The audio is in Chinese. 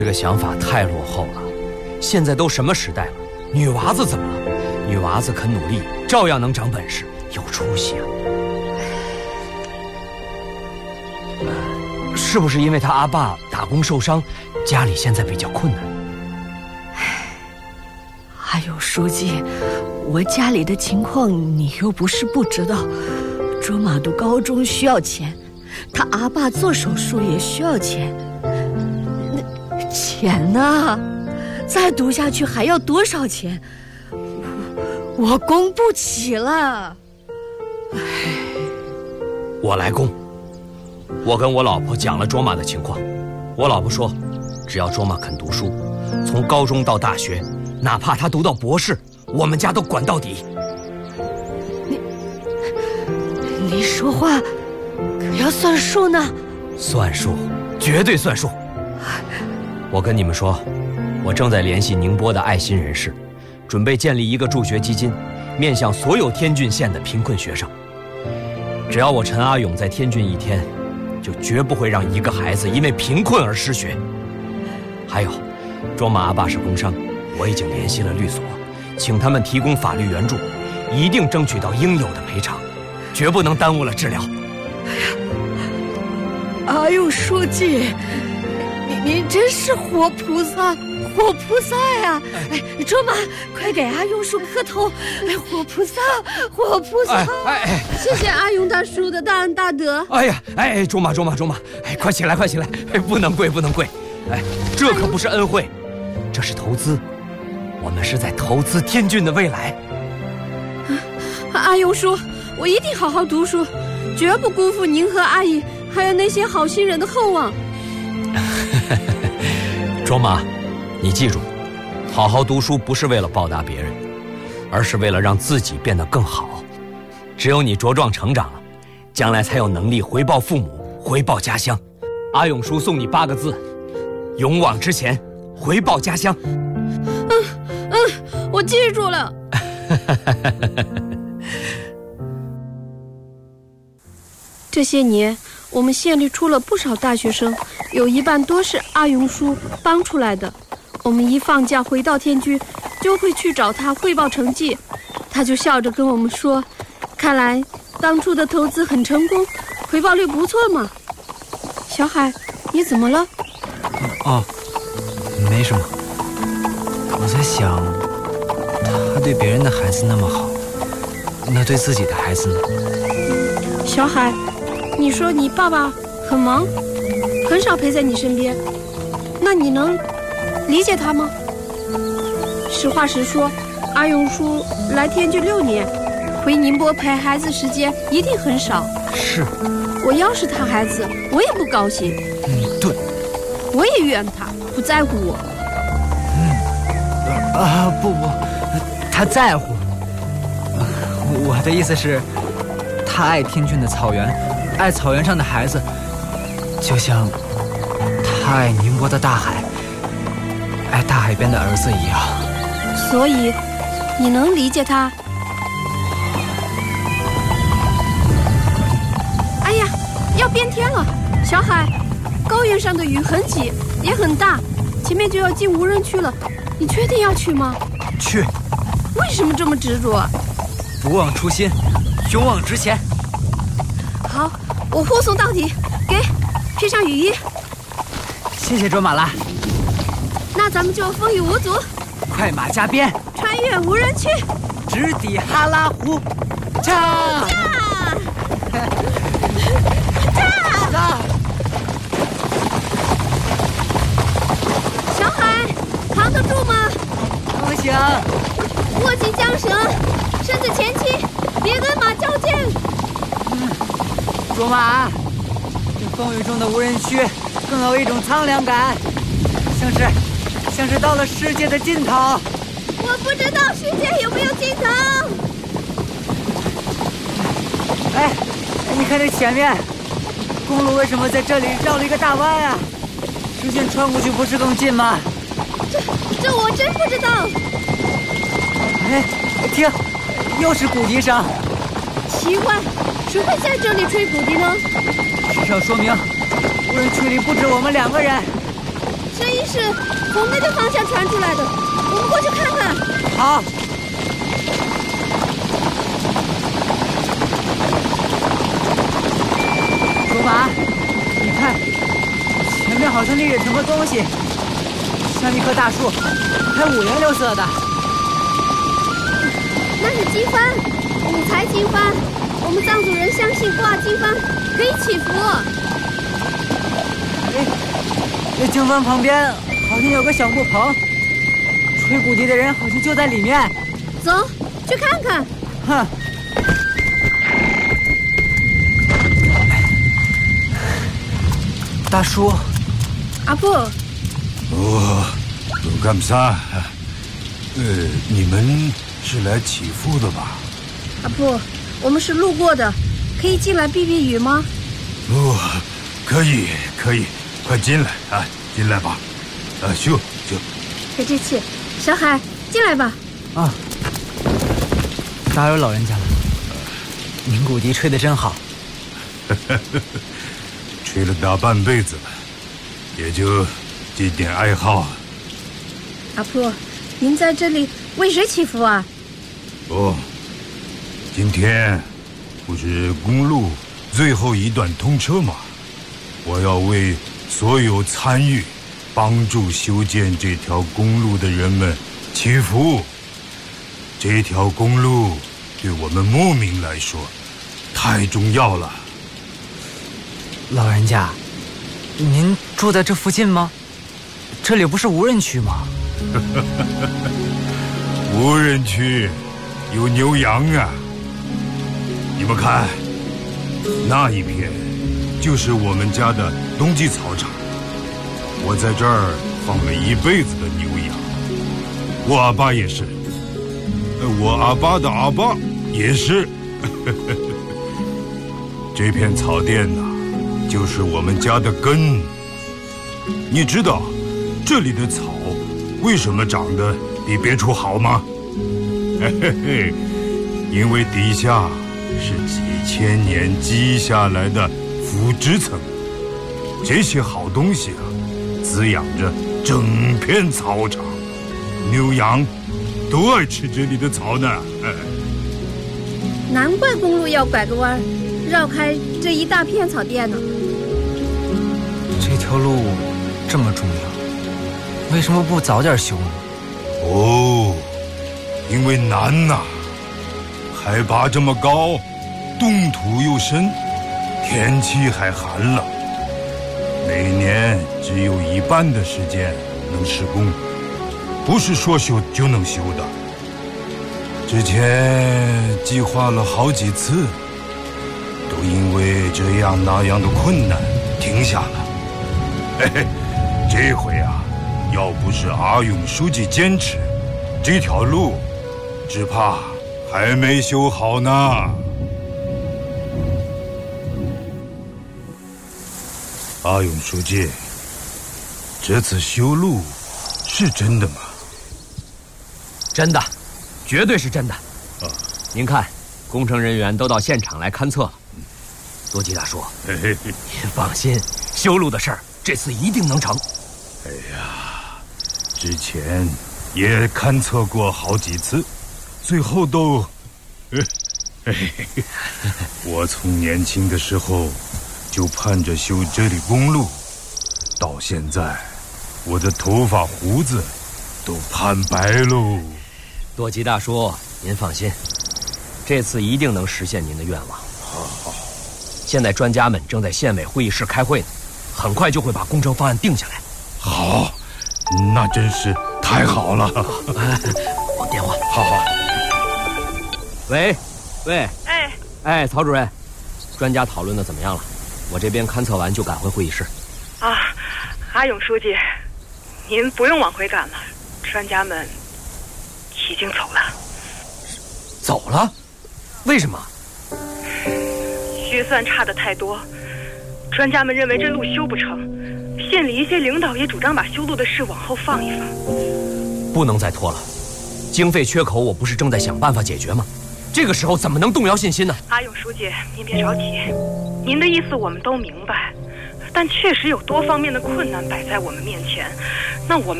这个想法太落后了。现在都什么时代了，女娃子怎么了？女娃子肯努力，照样能长本事，有出息啊。是不是因为他阿爸打工受伤，家里现在比较困难？ 阿勇书记，我家里的情况你又不是不知道。卓玛读高中需要钱，他阿爸做手术也需要钱。那钱呢？再读下去还要多少钱？我供不起了。 我来供。我跟我老婆讲了卓玛的情况，我老婆说，只要卓玛肯读书，从高中到大学，哪怕他读到博士，我们家都管到底。 你说话可要算数呢。 算数，绝对算数。我跟你们说，我正在联系宁波的爱心人士，准备建立一个助学基金，面向所有天峻县的贫困学生。只要我陈阿勇在天峻一天，就绝不会让一个孩子因为贫困而失学。还有，卓玛阿爸是工伤，我已经联系了律所，请他们提供法律援助，一定争取到应有的赔偿，绝不能耽误了治疗。 阿勇书记，您真是活菩萨，活菩萨呀！哎，卓玛，快给阿勇叔磕头！哎，活菩萨，活菩萨！ 谢谢阿勇大叔的大恩大德。 哎呀，哎，卓玛，哎，快起来，快起来！哎，不能跪，不能跪！哎，这可不是恩惠，这是投资，我们是在投资天峻的未来。 阿勇叔，我一定好好读书，绝不辜负您和阿姨还有那些好心人的厚望。 卓玛，你记住，好好读书不是为了报答别人，而是为了让自己变得更好。只有你茁壮成长了，将来才有能力回报父母，回报家乡。阿勇叔送你8个字：勇往直前，回报家乡。 我记住了。这些年，我们县里出了不少大学生，有一半多是阿勇叔帮出来的。我们一放假回到天峻，就会去找他汇报成绩，他就笑着跟我们说：“看来当初的投资很成功，回报率不错嘛。”小海，你怎么了？ 哦，没什么。我在想，他对别人的孩子那么好，那对自己的孩子呢？ 小海，你说你爸爸很忙，很少陪在你身边，那你能理解他吗？实话实说，阿勇叔来天峻6年，回宁波陪孩子时间一定很少。 是， 我要是他孩子，我也不高兴。 对， 我也怨他，不在乎我。 不，他在乎。我的意思是，他爱天峻的草原，爱草原上的孩子，就像他爱宁波的大海，爱大海边的儿子一样。 所以，你能理解他？哎呀，要变天了，小海，高原上的雨很急，也很大，前面就要进无人区了，你确定要去吗？ 去。 为什么这么执着？ 不忘初心，勇往直前。 好，我护送到底，披上雨衣。 谢谢卓玛拉。 那咱们就风雨无阻， 快马加鞭， 穿越无人区， 直抵哈拉湖。驾！ 小海，扛得住吗？ 不行。 握紧缰绳，身子前倾，别跟马较劲。 卓玛，这风雨中的无人区更有一种苍凉感，像是到了世界的尽头。 我不知道世界有没有尽头。 哎，你看这前面，公路为什么在这里绕了一个大弯啊？直线穿过去不是更近吗？ 这我真不知道。 哎，听，又是鼓笛声。 奇怪，谁会在这里吹鼓笛呢？ 至少说明无人区里不止我们2个人。 声音是从那个方向传出来的，我们过去看看。 好。卓玛，你看，前面好像立着什么东西，像一棵大树，还五颜六色的。 那是经幡，五财经幡。我们藏族人相信挂经幡可以祈福。 那经幡旁边好像有个小木棚，吹骨笛的人好像就在里面。 走，去看看。 哼。大叔， 阿婆。 干啥？你们是来祈福的吧？ 阿婆，我们是路过的，可以进来避避雨吗？ 可以，快进来啊，进来吧。秀。 别客气，小海，进来吧。 啊，打扰老人家了。您骨笛吹得真好。 吹了大半辈子了，也就这点爱好。 阿婆，您在这里为谁祈福啊？ 今天不是公路最后一段通车吗？我要为所有参与帮助修建这条公路的人们祈福。这条公路对我们牧民来说太重要了。 老人家，您住在这附近吗？这里不是无人区吗？ 无人区有牛羊啊！你们看，那一片就是我们家的冬季草场。我在这儿放了一辈子的牛羊，我阿爸也是，我阿爸的阿爸也是。这片草甸呐，就是我们家的根。你知道这里的草为什么长得比别处好吗？因为底下是几千年积下来的腐殖层，这些好东西啊，滋养着整片草场，牛羊都爱吃这里的草呢。 难怪公路要拐个弯，绕开这一大片草甸呢。 这条路这么重要，为什么不早点修呢？ 因为难呐，海拔这么高，冻土又深，天气还寒冷，每年只有一半的时间能施工，不是说修就能修的。之前计划了好几次，都因为这样那样的困难停下了。这回啊，要不是阿勇书记坚持，这条路只怕还没修好呢。阿勇书记，这次修路是真的吗？ 真的，绝对是真的。您看，工程人员都到现场来勘测了。多吉大叔，您放心，修路的事儿这次一定能成。 哎呀，之前也勘测过好几次，最后都……我从年轻的时候就盼着修这里公路，到现在，我的头发胡子都盼白喽。 多吉大叔，您放心，这次一定能实现您的愿望。 好。 现在专家们正在县委会议室开会呢，很快就会把工程方案定下来。 好，那真是太好了。 我电话。 好。 喂。 哎， 曹主任，专家讨论的怎么样了？我这边勘测完就赶回会议室。 阿勇书记，您不用往回赶了，专家们已经走了。 走了？为什么？ 预算差的太多，专家们认为这路修不成，县里一些领导也主张把修路的事往后放一放。 不能再拖了，经费缺口我不是正在想办法解决吗？这个时候怎么能动摇信心呢？ 阿勇书记，您别着急，您的意思我们都明白， 但确实有多方面的困难摆在我们面前。那我们